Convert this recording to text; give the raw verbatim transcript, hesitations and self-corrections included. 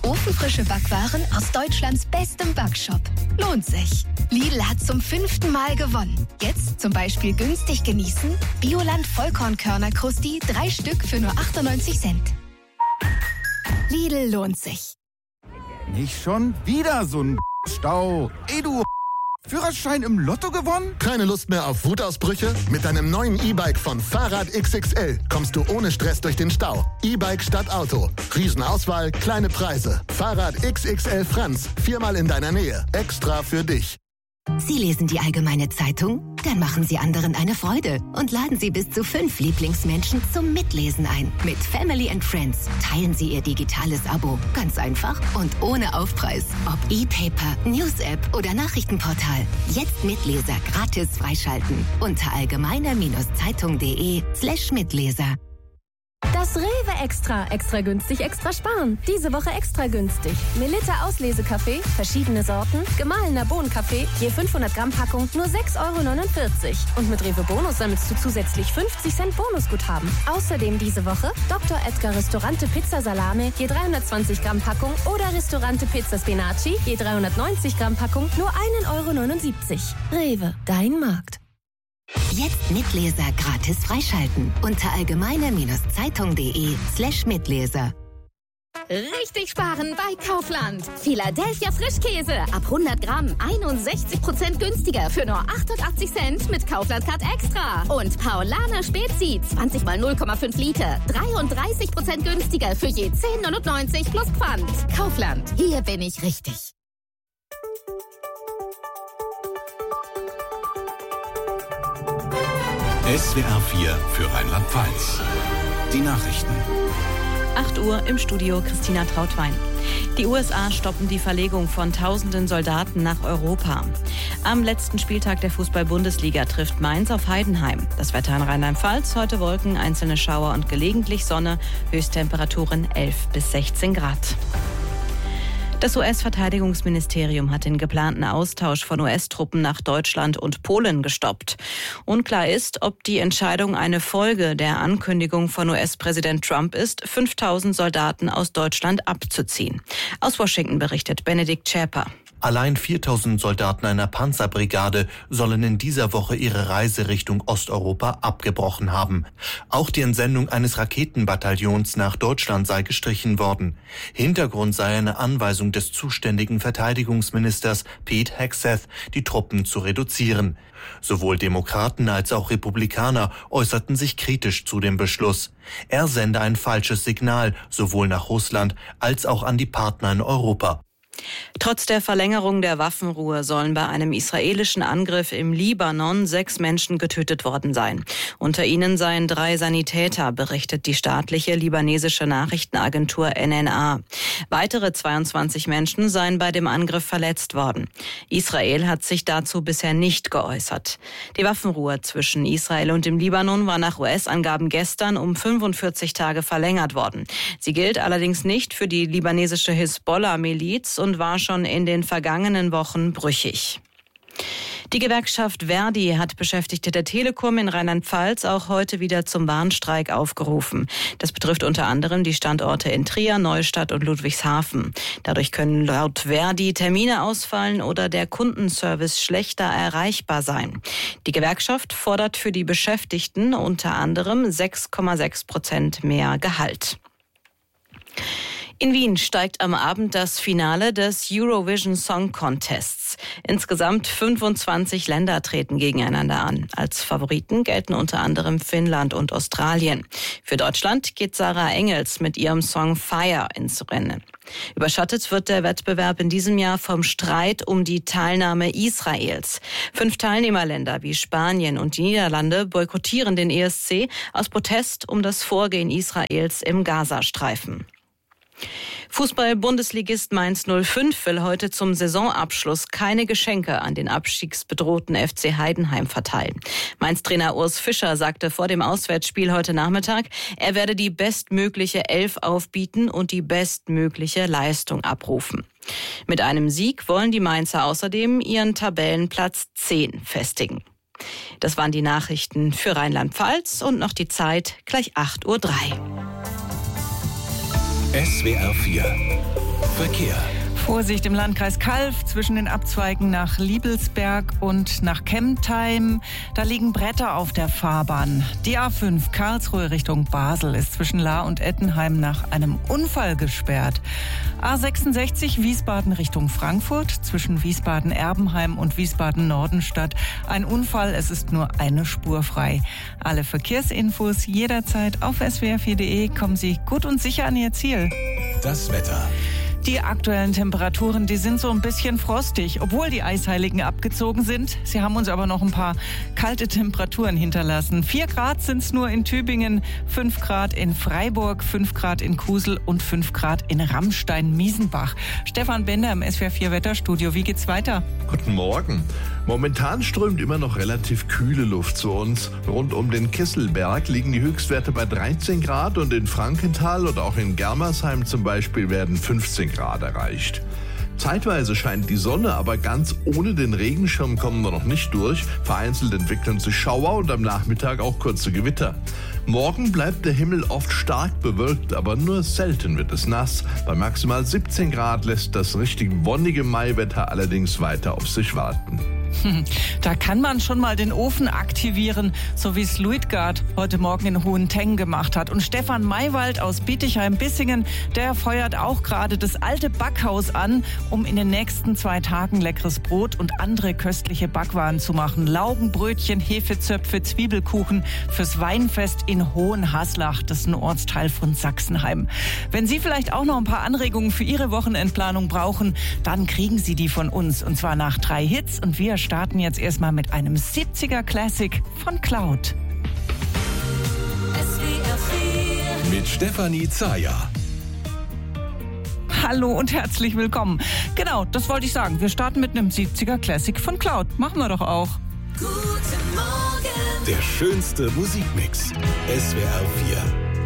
Ofenfrische Backwaren aus Deutschlands bestem Backshop. Lohnt sich. Lidl hat zum fünften Mal gewonnen. Jetzt zum Beispiel günstig genießen. Bioland Vollkornkörner Krusti, drei Stück für nur achtundneunzig Cent. Lidl lohnt sich. Nicht schon wieder so ein Stau. Ey, du Führerschein im Lotto gewonnen? Keine Lust mehr auf Wutausbrüche? Mit deinem neuen E-Bike von Fahrrad X X L kommst du ohne Stress durch den Stau. E-Bike statt Auto. Riesenauswahl, kleine Preise. Fahrrad X X L Franz. Viermal in deiner Nähe. Extra für dich. Sie lesen die Allgemeine Zeitung? Dann machen Sie anderen eine Freude und laden Sie bis zu fünf Lieblingsmenschen zum Mitlesen ein. Mit Family and Friends teilen Sie Ihr digitales Abo. Ganz einfach und ohne Aufpreis. Ob E-Paper, News-App oder Nachrichtenportal. Jetzt Mitleser gratis freischalten. Unter allgemeine-zeitung.de slash Mitleser. Das Rewe Extra. Extra günstig, extra sparen. Diese Woche extra günstig. Melitta Auslesekaffee, verschiedene Sorten, gemahlener Bohnenkaffee, je fünfhundert Gramm Packung, nur sechs Euro neunundvierzig. Und mit Rewe Bonus sammelst du zusätzlich fünfzig Cent Bonusguthaben. Außerdem diese Woche Doktor Edgar Ristorante Pizza Salame, je dreihundertzwanzig Gramm Packung oder Ristorante Pizza Spinaci, je dreihundertneunzig Gramm Packung, nur ein Euro neunundsiebzig. Rewe, dein Markt. Jetzt Mitleser gratis freischalten. Unter allgemeine-zeitung.de slash Mitleser. Richtig sparen bei Kaufland. Philadelphia Frischkäse ab hundert Gramm einundsechzig Prozent günstiger für nur achtundachtzig Cent mit Kaufland Card Extra. Und Paulaner Spezi zwanzig mal null Komma fünf Liter dreiunddreißig Prozent günstiger für je zehn neunundneunzig plus Pfand. Kaufland, hier bin ich richtig. S W R vier für Rheinland-Pfalz. Die Nachrichten. acht Uhr im Studio Christina Trautwein. Die U S A stoppen die Verlegung von tausenden Soldaten nach Europa. Am letzten Spieltag der Fußball-Bundesliga trifft Mainz auf Heidenheim. Das Wetter in Rheinland-Pfalz, heute Wolken, einzelne Schauer und gelegentlich Sonne, Höchsttemperaturen elf bis sechzehn Grad. Das U S-Verteidigungsministerium hat den geplanten Austausch von U S-Truppen nach Deutschland und Polen gestoppt. Unklar ist, ob die Entscheidung eine Folge der Ankündigung von U S-Präsident Trump ist, fünftausend Soldaten aus Deutschland abzuziehen. Aus Washington berichtet Benedikt Schäper. Allein viertausend Soldaten einer Panzerbrigade sollen in dieser Woche ihre Reise Richtung Osteuropa abgebrochen haben. Auch die Entsendung eines Raketenbataillons nach Deutschland sei gestrichen worden. Hintergrund sei eine Anweisung des zuständigen Verteidigungsministers Pete Hegseth, die Truppen zu reduzieren. Sowohl Demokraten als auch Republikaner äußerten sich kritisch zu dem Beschluss. Er sende ein falsches Signal, sowohl nach Russland als auch an die Partner in Europa. Trotz der Verlängerung der Waffenruhe sollen bei einem israelischen Angriff im Libanon sechs Menschen getötet worden sein. Unter ihnen seien drei Sanitäter, berichtet die staatliche libanesische Nachrichtenagentur N N A. Weitere zweiundzwanzig Menschen seien bei dem Angriff verletzt worden. Israel hat sich dazu bisher nicht geäußert. Die Waffenruhe zwischen Israel und dem Libanon war nach U S-Angaben gestern um fünfundvierzig Tage verlängert worden. Sie gilt allerdings nicht für die libanesische Hisbollah-Miliz und war schon in den vergangenen Wochen brüchig. Die Gewerkschaft Verdi hat Beschäftigte der Telekom in Rheinland-Pfalz auch heute wieder zum Warnstreik aufgerufen. Das betrifft unter anderem die Standorte in Trier, Neustadt und Ludwigshafen. Dadurch können laut Verdi Termine ausfallen oder der Kundenservice schlechter erreichbar sein. Die Gewerkschaft fordert für die Beschäftigten unter anderem sechs Komma sechs Prozent mehr Gehalt. In Wien steigt am Abend das Finale des Eurovision Song Contests. Insgesamt fünfundzwanzig Länder treten gegeneinander an. Als Favoriten gelten unter anderem Finnland und Australien. Für Deutschland geht Sarah Engels mit ihrem Song Fire ins Rennen. Überschattet wird der Wettbewerb in diesem Jahr vom Streit um die Teilnahme Israels. Fünf Teilnehmerländer wie Spanien und die Niederlande boykottieren den E S C aus Protest um das Vorgehen Israels im Gazastreifen. Fußball-Bundesligist Mainz null fünf will heute zum Saisonabschluss keine Geschenke an den abstiegsbedrohten F C Heidenheim verteilen. Mainz-Trainer Urs Fischer sagte vor dem Auswärtsspiel heute Nachmittag, er werde die bestmögliche Elf aufbieten und die bestmögliche Leistung abrufen. Mit einem Sieg wollen die Mainzer außerdem ihren Tabellenplatz zehn festigen. Das waren die Nachrichten für Rheinland-Pfalz und noch die Zeit gleich acht Uhr drei. S W R vier Verkehr. Vorsicht im Landkreis Calw zwischen den Abzweigen nach Liebelsberg und nach Kemptheim. Da liegen Bretter auf der Fahrbahn. Die A fünf Karlsruhe Richtung Basel ist zwischen Lahr und Ettenheim nach einem Unfall gesperrt. A sechsundsechzig Wiesbaden Richtung Frankfurt zwischen Wiesbaden-Erbenheim und Wiesbaden-Nordenstadt. Ein Unfall, es ist nur eine Spur frei. Alle Verkehrsinfos jederzeit auf s w r vier punkt d e. Kommen Sie gut und sicher an Ihr Ziel. Das Wetter. Die aktuellen Temperaturen, die sind so ein bisschen frostig, obwohl die Eisheiligen abgezogen sind. Sie haben uns aber noch ein paar kalte Temperaturen hinterlassen. Vier Grad sind es nur in Tübingen, fünf Grad in Freiburg, fünf Grad in Kusel und fünf Grad in Ramstein-Miesenbach. Stefan Bender im S W R vier Wetterstudio. Wie geht's weiter? Guten Morgen. Momentan strömt immer noch relativ kühle Luft zu uns. Rund um den Kesselberg liegen die Höchstwerte bei dreizehn Grad und in Frankenthal und auch in Germersheim zum Beispiel werden fünfzehn Grad erreicht. Zeitweise scheint die Sonne, aber ganz ohne den Regenschirm kommen wir noch nicht durch. Vereinzelt entwickeln sich Schauer und am Nachmittag auch kurze Gewitter. Morgen bleibt der Himmel oft stark bewölkt, aber nur selten wird es nass. Bei maximal siebzehn Grad lässt das richtig wonnige Maiwetter allerdings weiter auf sich warten. Da kann man schon mal den Ofen aktivieren, so wie es Luitgard heute Morgen in Hohentengen gemacht hat. Und Stefan Maywald aus Bietigheim-Bissingen, der feuert auch gerade das alte Backhaus an, um in den nächsten zwei Tagen leckeres Brot und andere köstliche Backwaren zu machen. Laugenbrötchen, Hefezöpfe, Zwiebelkuchen fürs Weinfest in Hohenhaslach. Das ist ein Ortsteil von Sachsenheim. Wenn Sie vielleicht auch noch ein paar Anregungen für Ihre Wochenendplanung brauchen, dann kriegen Sie die von uns. Und zwar nach drei Hits. Und wir starten jetzt erstmal mit einem siebziger Classic von Cloud. Mit Stefanie Zayer. Hallo und herzlich willkommen. Genau, das wollte ich sagen. Wir starten mit einem siebziger Classic von Cloud. Machen wir doch auch. Guten Morgen. Der schönste Musikmix. S W R vier.